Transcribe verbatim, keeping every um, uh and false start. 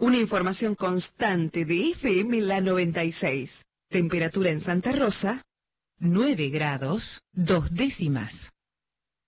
Una información constante de F M La noventa y seis. Temperatura en Santa Rosa, nueve grados, dos décimas.